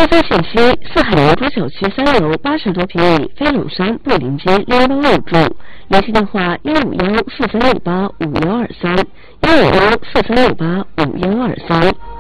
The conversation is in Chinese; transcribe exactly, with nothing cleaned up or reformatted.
鹤山县西四海楼珠小区三楼八十多平米飞龙山布林街六幺八入住，联系电话幺五幺四三六八五幺二三，幺五幺四三六八五幺二三。